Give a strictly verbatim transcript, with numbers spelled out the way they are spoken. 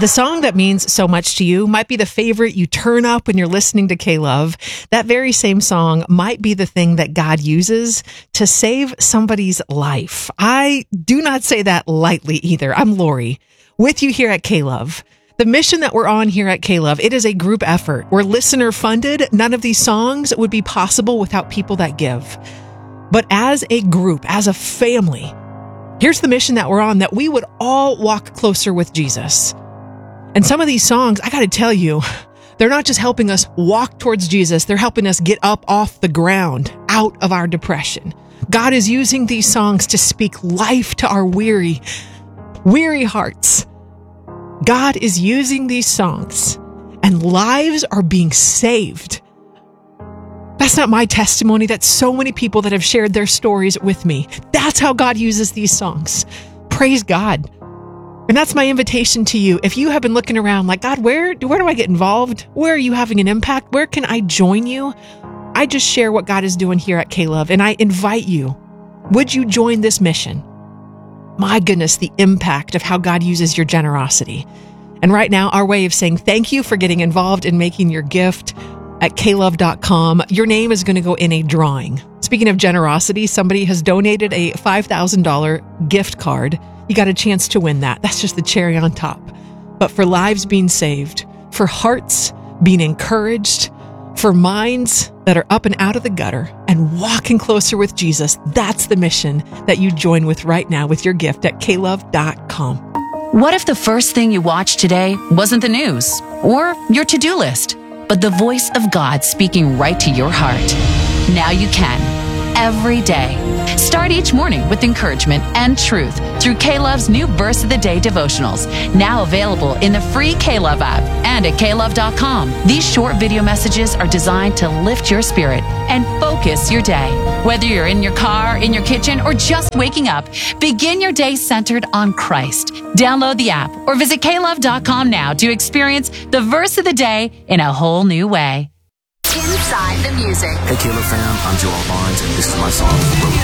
The song that means so much to you might be the favorite you turn up when you're listening to K-Love. That very same song might be the thing that God uses to save somebody's life. I do not say that lightly either. I'm Lori, with you here at K-Love. The mission that we're on here at K-Love, it is a group effort. We're listener funded. None of these songs would be possible without people that give. But as a group, as a family, here's the mission that we're on, that we would all walk closer with Jesus. And some of these songs, I got to tell you, they're not just helping us walk towards Jesus. They're helping us get up off the ground, out of our depression. God is using these songs to speak life to our weary, weary hearts. God is using these songs, and lives are being saved. That's not my testimony. That's so many people that have shared their stories with me. That's how God uses these songs. Praise God. And that's my invitation to you. If you have been looking around like, God, where, where do I get involved? Where are you having an impact? Where can I join you? I just share what God is doing here at K-Love, and I invite you. Would you join this mission? My goodness, the impact of how God uses your generosity. And right now, our way of saying thank you for getting involved in making your gift at K love dot com. Your name is going to go in a drawing. Speaking of generosity, somebody has donated a five thousand dollars gift card. You got a chance to win that. That's just the cherry on top. But for lives being saved, for hearts being encouraged, for minds that are up and out of the gutter and walking closer with Jesus, that's the mission that you join with right now with your gift at K love dot com. What if the first thing you watched today wasn't the news or your to-do list, but the voice of God speaking right to your heart? Now you can. Every day. Start each morning with encouragement and truth through K-Love's new Verse of the Day devotionals, now available in the free K-Love app and at K love dot com. These short video messages are designed to lift your spirit and focus your day. Whether you're in your car, in your kitchen, or just waking up, begin your day centered on Christ. Download the app or visit K love dot com now to experience the Verse of the Day in a whole new way. Inside the music. Hey, K-Love fam, I'm Joel Barnes, and this is my song,